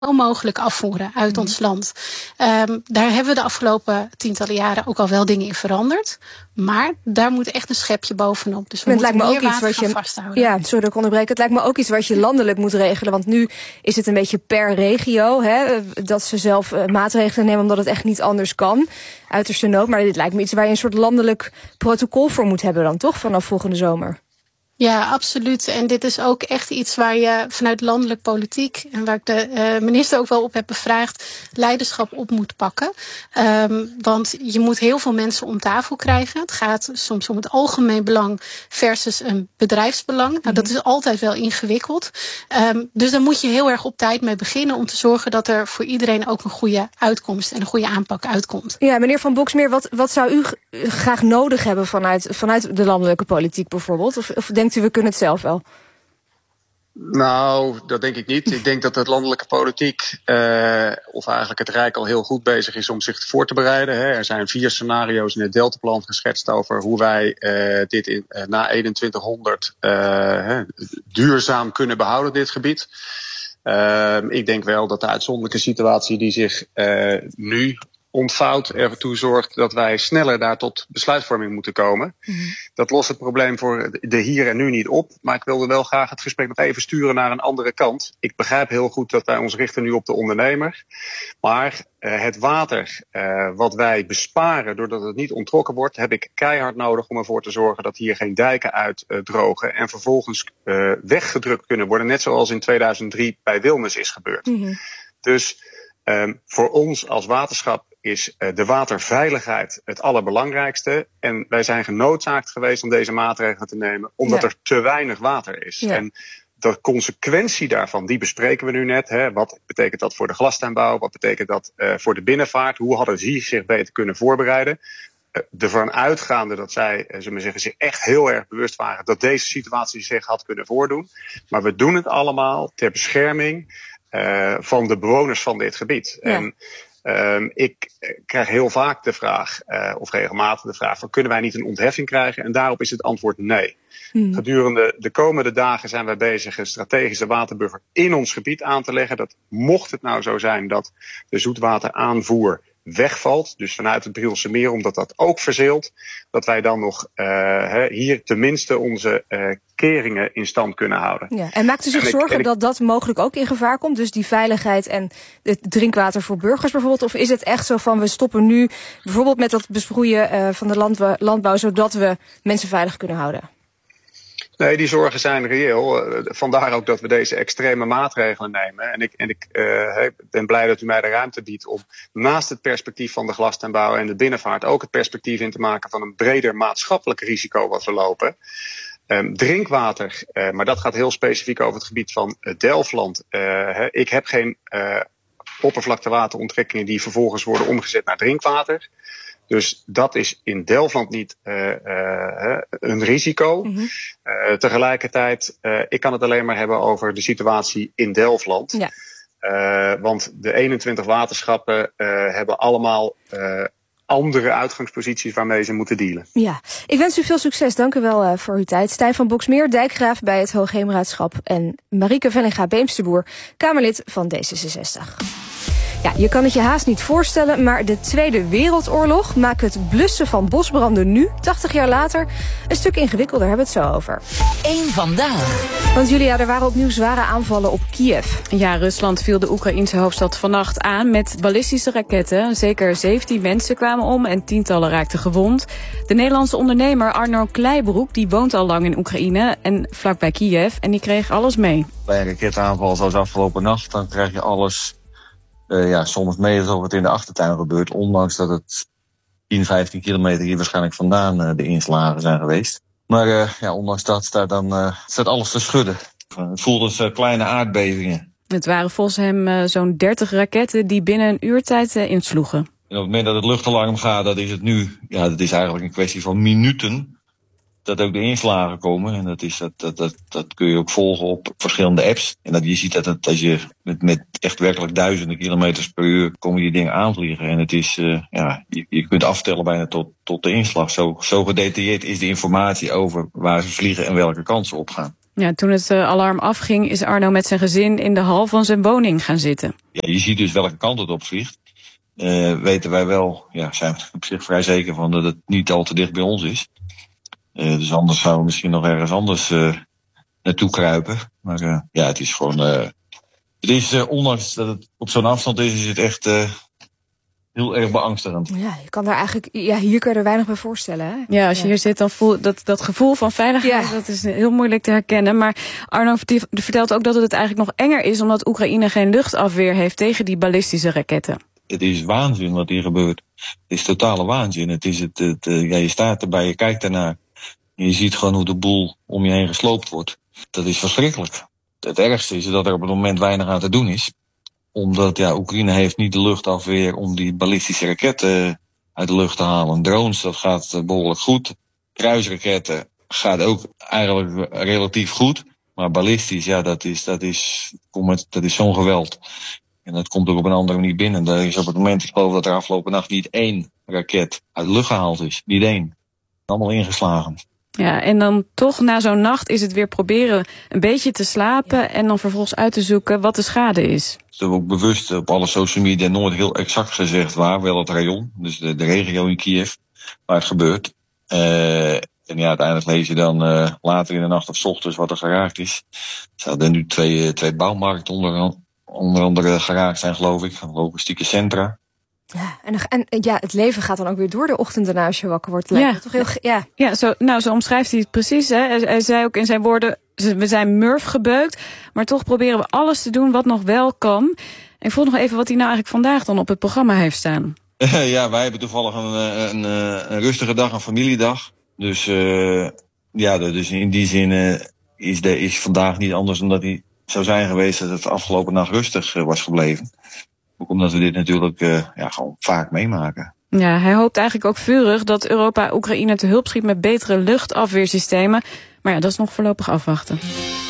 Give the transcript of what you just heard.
mogelijk afvoeren uit ons land. Daar hebben we de afgelopen tientallen jaren ook al wel dingen in veranderd. Maar daar moet echt een schepje bovenop. Dus we moeten meer water gaan vasthouden. Ja, sorry dat ik onderbreek. Het lijkt me ook iets wat je landelijk moet regelen. Want nu is het een beetje per regio. Dat ze zelf maatregelen nemen omdat het echt niet anders kan. Uiterste nood. Maar dit lijkt me iets waar je een soort landelijk protocol voor moet hebben dan toch? Vanaf volgende zomer. Ja, absoluut. En dit is ook echt iets waar je vanuit landelijk politiek, en waar ik de minister ook wel op heb bevraagd, leiderschap op moet pakken. Want je moet heel veel mensen om tafel krijgen. Het gaat soms om het algemeen belang versus een bedrijfsbelang. Nou, dat is altijd wel ingewikkeld. Dus daar moet je heel erg op tijd mee beginnen om te zorgen dat er voor iedereen ook een goede uitkomst en een goede aanpak uitkomt. Ja, meneer Van Boxmeer, wat zou u graag nodig hebben vanuit de landelijke politiek bijvoorbeeld? Of denkt u, we kunnen het zelf wel? Nou, dat denk ik niet. Ik denk dat de landelijke politiek, of eigenlijk het Rijk, al heel goed bezig is om zich voor te bereiden. Er zijn 4 scenario's in het Deltaplan geschetst over hoe wij dit na 2100 duurzaam kunnen behouden, dit gebied. Ik denk wel dat de uitzonderlijke situatie die zich nu ontvouwt ertoe zorgt dat wij sneller daar tot besluitvorming moeten komen. Dat lost het probleem voor de hier en nu niet op. Maar ik wilde wel graag het gesprek nog even sturen naar een andere kant. Ik begrijp heel goed dat wij ons richten nu op de ondernemer. Maar het water wat wij besparen doordat het niet onttrokken wordt, heb ik keihard nodig om ervoor te zorgen dat hier geen dijken uitdrogen en vervolgens weggedrukt kunnen worden. Net zoals in 2003 bij Wilnis is gebeurd. Dus voor ons als waterschap is de waterveiligheid het allerbelangrijkste. En wij zijn genoodzaakt geweest om deze maatregelen te nemen, omdat er te weinig water is. Ja. En de consequentie daarvan, die bespreken we nu net. Wat betekent dat voor de glastuinbouw? Wat betekent dat voor de binnenvaart? Hoe hadden die zich beter kunnen voorbereiden? Ervan uitgaande dat zij, zullen we zeggen, zich echt heel erg bewust waren dat deze situatie zich had kunnen voordoen. Maar we doen het allemaal ter bescherming van de bewoners van dit gebied. Ja. En ik krijg heel vaak de vraag, of regelmatig de vraag, van kunnen wij niet een ontheffing krijgen? En daarop is het antwoord nee. Gedurende de komende dagen zijn wij bezig een strategische waterbuffer in ons gebied aan te leggen. Dat mocht het nou zo zijn dat de zoetwateraanvoer wegvalt, dus vanuit het Brielse Meer, omdat dat ook verzeelt, dat wij dan nog hier tenminste onze keringen in stand kunnen houden. Ja, en maakt u zich zorgen dat dat mogelijk ook in gevaar komt? Dus die veiligheid en het drinkwater voor burgers bijvoorbeeld? Of is het echt zo van, we stoppen nu bijvoorbeeld met dat besproeien van de landbouw, zodat we mensen veilig kunnen houden? Nee, die zorgen zijn reëel. Vandaar ook dat we deze extreme maatregelen nemen. En ik ben blij dat u mij de ruimte biedt om naast het perspectief van de glastuinbouw en de binnenvaart ook het perspectief in te maken van een breder maatschappelijk risico wat we lopen. Drinkwater, maar dat gaat heel specifiek over het gebied van Delfland. Ik heb geen oppervlaktewateronttrekkingen die vervolgens worden omgezet naar drinkwater. Dus dat is in Delfland niet een risico. Tegelijkertijd, ik kan het alleen maar hebben over de situatie in Delfland. Ja. Want de 21 waterschappen hebben allemaal andere uitgangsposities waarmee ze moeten dealen. Ja, ik wens u veel succes. Dank u wel voor uw tijd. Stijn van Boxmeer, dijkgraaf bij het Hoogheemraadschap, en Marieke Vellinga-Beemsterboer, Kamerlid van D66. Ja, je kan het je haast niet voorstellen, maar de Tweede Wereldoorlog maakt het blussen van bosbranden nu, 80 jaar later, een stuk ingewikkelder. Hebben we het zo over. Eén vandaag. Want Julia, er waren opnieuw zware aanvallen op Kiev. Ja, Rusland viel de Oekraïense hoofdstad vannacht aan met ballistische raketten. Zeker 17 mensen kwamen om en tientallen raakten gewond. De Nederlandse ondernemer Arno Kleibroek, die woont al lang in Oekraïne en vlakbij Kiev, en die kreeg alles mee. Bij een raketaanval zoals afgelopen nacht, dan krijg je alles soms mee alsof het in de achtertuin gebeurt. Ondanks dat het 10, 15 kilometer hier waarschijnlijk vandaan de inslagen zijn geweest. Maar ondanks dat staat alles te schudden. Het voelt als kleine aardbevingen. Het waren volgens hem zo'n 30 raketten die binnen een uurtijd insloegen. En op het moment dat het luchtalarm gaat, dat is het nu. Ja, dat is eigenlijk een kwestie van minuten dat ook de inslagen komen. En dat kun je ook volgen op verschillende apps. En dat je ziet dat als je met echt werkelijk duizenden kilometers per uur komen die dingen aanvliegen. En het is, je kunt aftellen bijna tot de inslag. Zo gedetailleerd is de informatie over waar ze vliegen en welke kant ze opgaan. Ja, toen het alarm afging is Arno met zijn gezin in de hal van zijn woning gaan zitten. je ziet dus welke kant het op vliegt. Weten wij wel, zijn we op zich vrij zeker van dat het niet al te dicht bij ons is. Dus anders zouden we misschien nog ergens anders naartoe kruipen. Maar het is gewoon... het is, ondanks dat het op zo'n afstand is het echt heel erg beangstigend. Ja, je kan daar eigenlijk, hier kun je er weinig bij voorstellen. Hè? Ja, als je hier zit, dan voel dat gevoel van veiligheid, dat is heel moeilijk te herkennen. Maar Arno vertelt ook dat het eigenlijk nog enger is, omdat Oekraïne geen luchtafweer heeft tegen die ballistische raketten. Het is waanzin wat hier gebeurt. Het is totale waanzin. Het is je staat erbij, je kijkt ernaar. En je ziet gewoon hoe de boel om je heen gesloopt wordt. Dat is verschrikkelijk. Het ergste is dat er op het moment weinig aan te doen is. Omdat Oekraïne heeft niet de luchtafweer om die ballistische raketten uit de lucht te halen. Drones, dat gaat behoorlijk goed. Kruisraketten gaat ook eigenlijk relatief goed. Maar ballistisch, dat is zo'n geweld. En dat komt ook op een andere manier binnen. Er is op het moment, ik geloof dat er afgelopen nacht niet 1 raket uit de lucht gehaald is. Niet 1. Allemaal ingeslagen. Ja, en dan toch na zo'n nacht is het weer proberen een beetje te slapen en dan vervolgens uit te zoeken wat de schade is. We hebben ook bewust op alle social media nooit heel exact gezegd waar, wel het rayon, dus de regio in Kiev, waar het gebeurt. En uiteindelijk lees je dan later in de nacht of 's ochtends wat er geraakt is. Er zouden nu twee bouwmarkten onder andere geraakt zijn, geloof ik, logistieke centra. Ja, en het leven gaat dan ook weer door de ochtend daarna als je wakker wordt. Toch heel, zo omschrijft hij het precies. Hè. Hij zei ook in zijn woorden, we zijn murf gebeukt, maar toch proberen we alles te doen wat nog wel kan. En ik vroeg nog even wat hij nou eigenlijk vandaag dan op het programma heeft staan. Wij hebben toevallig een rustige dag, een familiedag. Dus dus in die zin is vandaag niet anders dan dat hij zou zijn geweest dat het afgelopen nacht rustig was gebleven. Ook omdat we dit natuurlijk gewoon vaak meemaken. Ja, hij hoopt eigenlijk ook vurig dat Europa Oekraïne te hulp schiet met betere luchtafweersystemen. Maar dat is nog voorlopig afwachten.